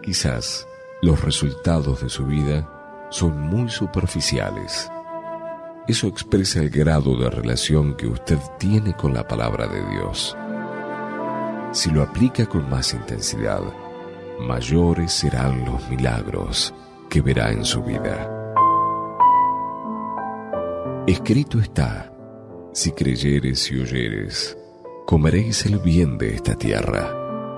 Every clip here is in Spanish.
quizás los resultados de su vida son muy superficiales. Eso expresa el grado de relación que usted tiene con la palabra de Dios. Si lo aplica con más intensidad, mayores serán los milagros que verá en su vida. Escrito está: si creyeres y oyeres, comeréis el bien de esta tierra.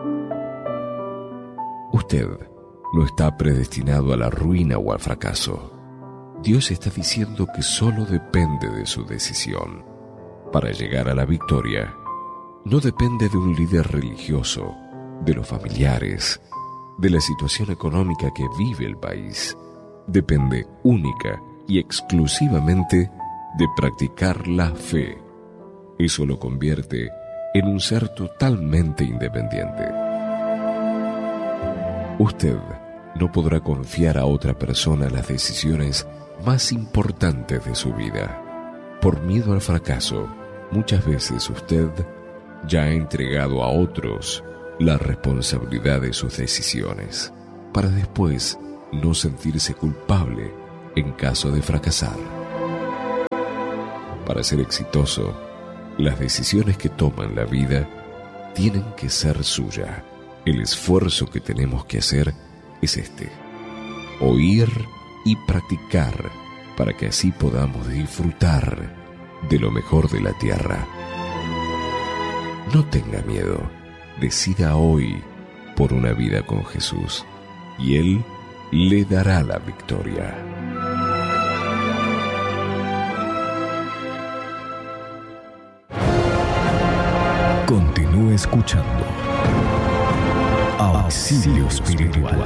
Usted no está predestinado a la ruina o al fracaso. Dios está diciendo que solo depende de su decisión. Para llegar a la victoria, no depende de un líder religioso, de los familiares, de la situación económica que vive el país. Depende única y exclusivamente de practicar la fe. Eso lo convierte en un ser totalmente independiente. Usted no podrá confiar a otra persona las decisiones más importantes de su vida. Por miedo al fracaso, muchas veces usted ya ha entregado a otros la responsabilidad de sus decisiones, para después no sentirse culpable en caso de fracasar. Para ser exitoso, las decisiones que toma en la vida tienen que ser suya. El esfuerzo que tenemos que hacer es este: oír y practicar, para que así podamos disfrutar de lo mejor de la tierra. No tenga miedo, decida hoy por una vida con Jesús, y Él le dará la victoria. Continúe escuchando Auxilio Espiritual.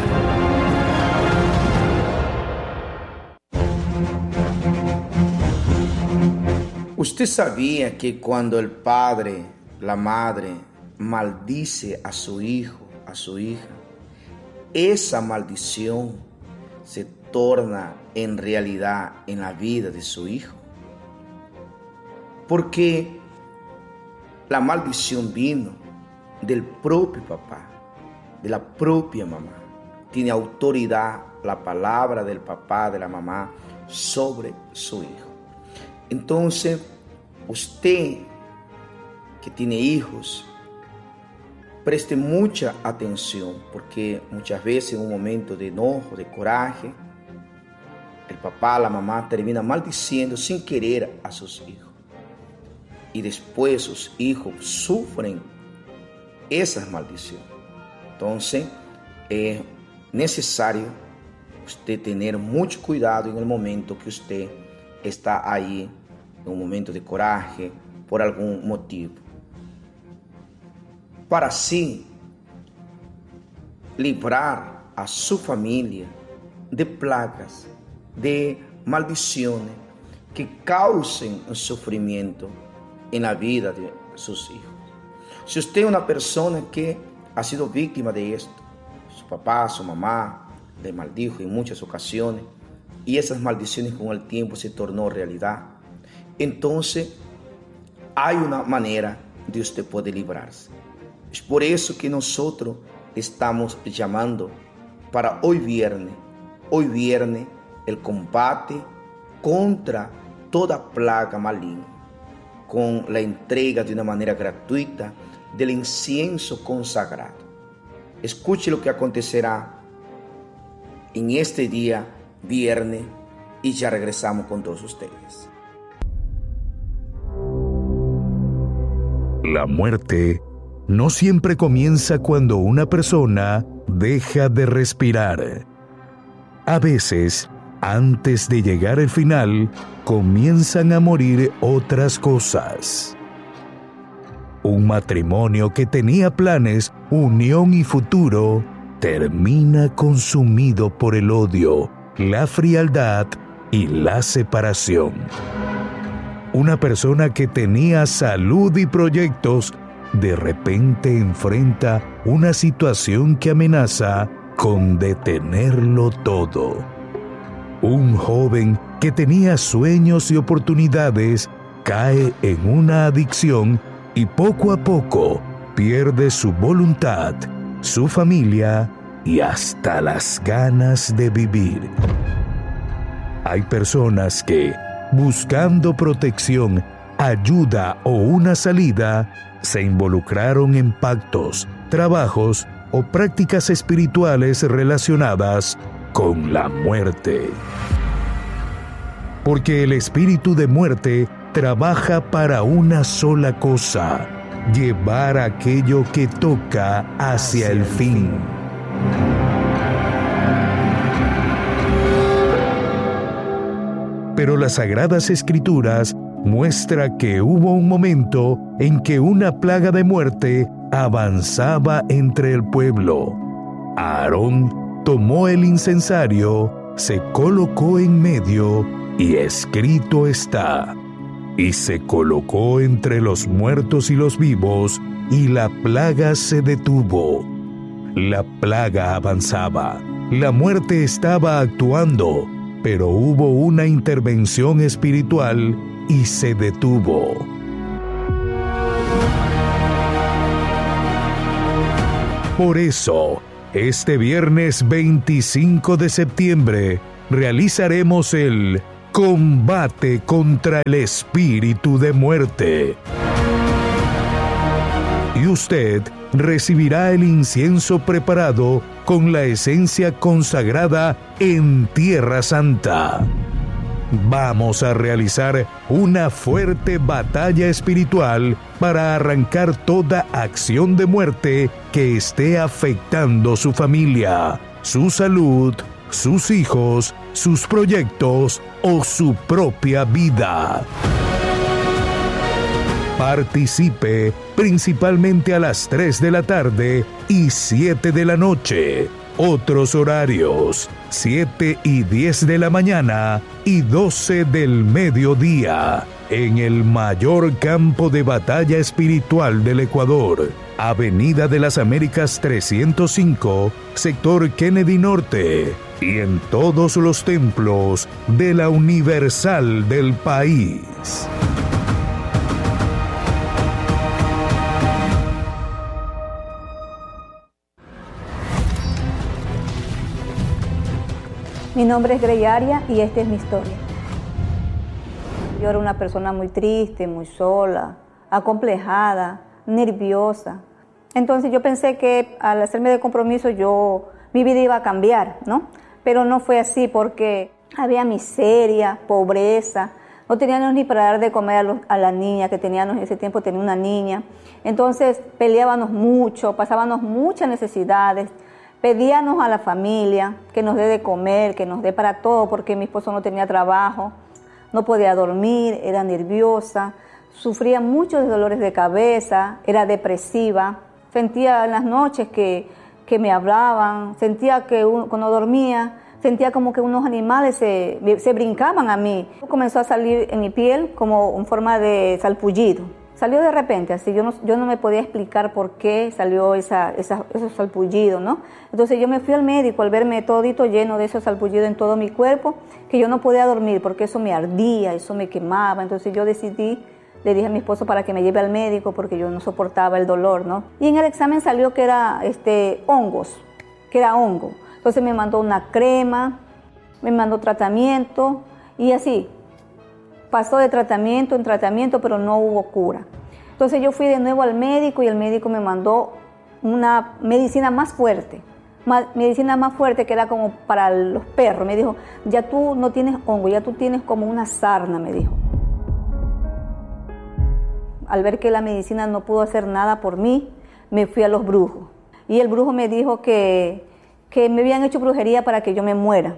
¿Usted sabía que cuando el padre, la madre, maldice a su hijo, a su hija, esa maldición se torna en realidad en la vida de su hijo? Porque la maldición vino del propio papá, de la propia mamá. Tiene autoridad la palabra del papá, de la mamá, sobre su hijo. Entonces, usted que tiene hijos, preste mucha atención, porque muchas veces en un momento de enojo, de coraje, el papá, la mamá termina maldiciendo sin querer a sus hijos. Y después sus hijos sufren esas maldiciones. Entonces, es necesario usted tener mucho cuidado en el momento que usted está ahí, en un momento de coraje, por algún motivo, para así librar a su familia de plagas, de maldiciones que causen un sufrimiento en la vida de sus hijos. Si usted es una persona que ha sido víctima de esto, su papá, su mamá le maldijo en muchas ocasiones, y esas maldiciones con el tiempo se tornó realidad, entonces hay una manera de usted poder librarse. Es por eso que nosotros estamos llamando para hoy viernes, el combate contra toda plaga maligna, con la entrega de una manera gratuita del incienso consagrado. Escuche lo que acontecerá en este día viernes y ya regresamos con todos ustedes. La muerte no siempre comienza cuando una persona deja de respirar. A veces, antes de llegar al final, comienzan a morir otras cosas. Un matrimonio que tenía planes, unión y futuro, termina consumido por el odio, la frialdad y la separación. Una persona que tenía salud y proyectos, de repente enfrenta una situación que amenaza con detenerlo todo. Un joven que tenía sueños y oportunidades cae en una adicción y poco a poco pierde su voluntad, su familia y hasta las ganas de vivir. Hay personas que, buscando protección, ayuda o una salida, se involucraron en pactos, trabajos o prácticas espirituales relacionadas con la muerte. Porque el espíritu de muerte trabaja para una sola cosa: llevar aquello que toca hacia el fin. Pero las Sagradas Escrituras muestra que hubo un momento en que una plaga de muerte avanzaba entre el pueblo. Aarón tomó el incensario, se colocó en medio y escrito está: y se colocó entre los muertos y los vivos, y la plaga se detuvo. La plaga avanzaba, la muerte estaba actuando, pero hubo una intervención espiritual y se detuvo. Por eso, este viernes 25 de septiembre, realizaremos el combate contra el espíritu de muerte. Y usted recibirá el incienso preparado con la esencia consagrada en Tierra Santa. Vamos a realizar una fuerte batalla espiritual para arrancar toda acción de muerte que esté afectando su familia, su salud, sus hijos, sus proyectos o su propia vida. Participe principalmente a las 3 de la tarde y 7 de la noche. Otros horarios: 7 y 10 de la mañana y 12 del mediodía, en el mayor campo de batalla espiritual del Ecuador, Avenida de las Américas 305, sector Kennedy Norte, y en todos los templos de la Universal del país. Mi nombre es Greyaria y esta es mi historia. Yo era una persona muy triste, muy sola, acomplejada, nerviosa. Entonces yo pensé que al hacerme de compromiso mi vida iba a cambiar, ¿no? Pero no fue así, porque había miseria, pobreza, no teníamos ni para dar de comer a la niña que teníamos en ese tiempo, tenía una niña. Entonces peleábamos mucho, pasábamos muchas necesidades. Pedíamos a la familia que nos dé de comer, que nos dé para todo, porque mi esposo no tenía trabajo, no podía dormir, era nerviosa, sufría muchos dolores de cabeza, era depresiva. Sentía en las noches que me hablaban, sentía que cuando dormía, sentía como que unos animales se brincaban a mí. Comenzó a salir en mi piel como en forma de salpullido. Salió de repente, así yo no me podía explicar por qué salió esos salpullidos, ¿no? Entonces yo me fui al médico al verme todito lleno de esos salpullidos en todo mi cuerpo, que yo no podía dormir porque eso me ardía, eso me quemaba. Entonces yo decidí, le dije a mi esposo para que me lleve al médico porque yo no soportaba el dolor, ¿no? Y en el examen salió que era hongos, que era hongo. Entonces me mandó una crema, me mandó tratamiento y así. Pasó de tratamiento en tratamiento, pero no hubo cura. Entonces yo fui de nuevo al médico y el médico me mandó una medicina más fuerte que era como para los perros. Me dijo, ya tú no tienes hongo, ya tú tienes como una sarna, me dijo. Al ver que la medicina no pudo hacer nada por mí, me fui a los brujos. Y el brujo me dijo que me habían hecho brujería para que yo me muera.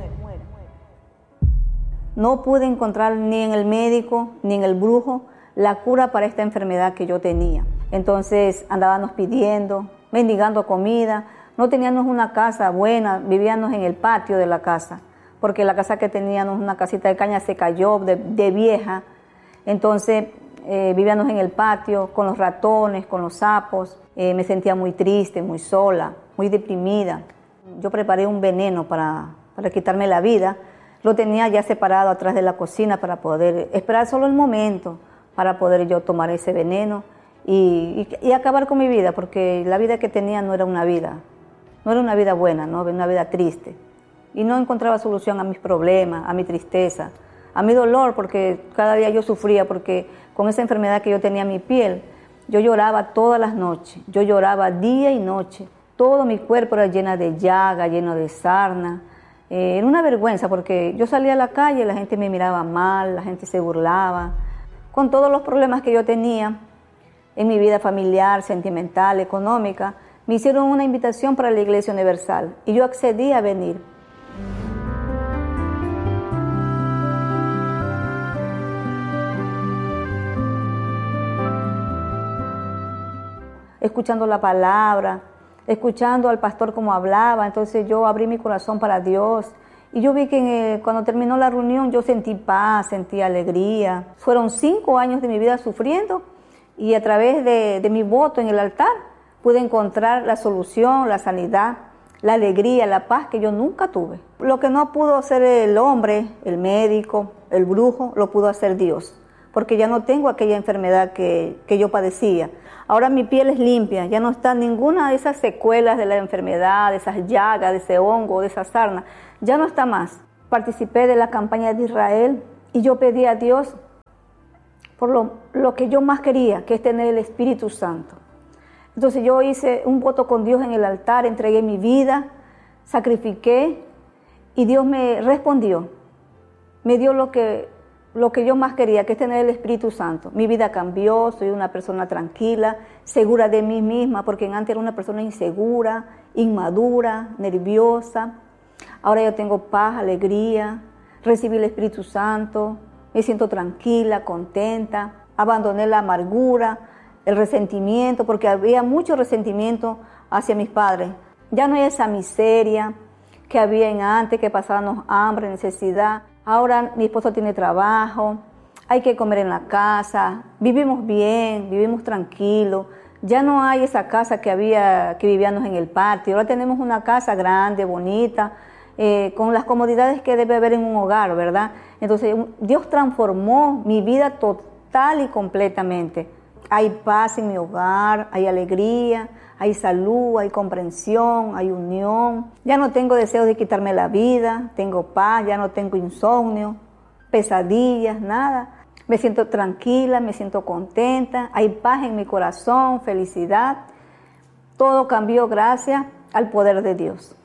No pude encontrar ni en el médico ni en el brujo la cura para esta enfermedad que yo tenía. Entonces andábamos pidiendo, mendigando comida. No teníamos una casa buena, vivíamos en el patio de la casa, porque la casa que teníamos, una casita de caña, se cayó de vieja. Entonces vivíamos en el patio con los ratones, con los sapos. Me sentía muy triste, muy sola, muy deprimida. Yo preparé un veneno para quitarme la vida. Lo tenía ya separado atrás de la cocina para poder esperar solo el momento para poder yo tomar ese veneno y acabar con mi vida, porque la vida que tenía no era una vida. No era una vida buena, ¿no? Una vida triste. Y no encontraba solución a mis problemas, a mi tristeza, a mi dolor, porque cada día yo sufría, porque con esa enfermedad que yo tenía en mi piel, yo lloraba todas las noches, yo lloraba día y noche. Todo mi cuerpo era lleno de llaga, lleno de sarna. Era una vergüenza, porque yo salía a la calle, la gente me miraba mal, la gente se burlaba. Con todos los problemas que yo tenía en mi vida familiar, sentimental, económica, me hicieron una invitación para la Iglesia Universal y yo accedí a venir. Escuchando la palabra, escuchando al pastor cómo hablaba, entonces yo abrí mi corazón para Dios. Y yo vi que cuando terminó la reunión yo sentí paz, sentí alegría. Fueron 5 años de mi vida sufriendo y a través de mi voto en el altar pude encontrar la solución, la sanidad, la alegría, la paz que yo nunca tuve. Lo que no pudo hacer el hombre, el médico, el brujo, lo pudo hacer Dios, porque ya no tengo aquella enfermedad que yo padecía. Ahora mi piel es limpia, ya no está ninguna de esas secuelas de la enfermedad, de esas llagas, de ese hongo, de esa sarna, ya no está más. Participé de la campaña de Israel y yo pedí a Dios por lo que yo más quería, que es tener el Espíritu Santo. Entonces yo hice un voto con Dios en el altar, entregué mi vida, sacrifiqué y Dios me respondió. Me dio lo que yo más quería, que es tener el Espíritu Santo. Mi vida cambió, soy una persona tranquila, segura de mí misma, porque antes era una persona insegura, inmadura, nerviosa. Ahora yo tengo paz, alegría, recibí el Espíritu Santo, me siento tranquila, contenta, abandoné la amargura, el resentimiento, porque había mucho resentimiento hacia mis padres. Ya no hay esa miseria que había antes, que pasábamos hambre, necesidad. Ahora mi esposo tiene trabajo, hay que comer en la casa, vivimos bien, vivimos tranquilos. Ya no hay esa casa que vivíamos en el patio. Ahora tenemos una casa grande, bonita, con las comodidades que debe haber en un hogar, ¿verdad? Entonces Dios transformó mi vida total y completamente. Hay paz en mi hogar, hay alegría, hay salud, hay comprensión, hay unión. Ya no tengo deseos de quitarme la vida, tengo paz, ya no tengo insomnio, pesadillas, nada. Me siento tranquila, me siento contenta, hay paz en mi corazón, felicidad. Todo cambió gracias al poder de Dios.